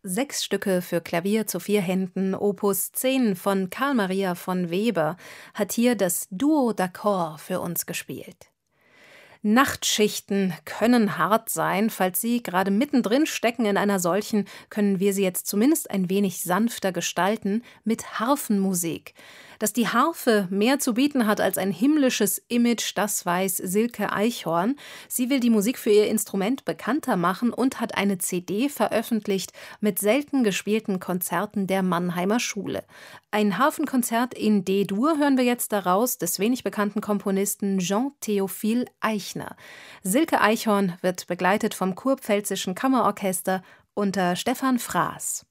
6 Stücke für Klavier zu 4 Händen, Opus 10 von Carl Maria von Weber, hat hier das Duo d'Accord für uns gespielt. Nachtschichten können hart sein. Falls Sie gerade mittendrin stecken in einer solchen, können wir sie jetzt zumindest ein wenig sanfter gestalten mit Harfenmusik. Dass die Harfe mehr zu bieten hat als ein himmlisches Image, das weiß Silke Eichhorn. Sie will die Musik für ihr Instrument bekannter machen und hat eine CD veröffentlicht mit selten gespielten Konzerten der Mannheimer Schule. Ein Harfenkonzert in D-Dur hören wir jetzt daraus, des wenig bekannten Komponisten Jean-Théophile Eichner. Silke Eichhorn wird begleitet vom Kurpfälzischen Kammerorchester unter Stefan Fraß.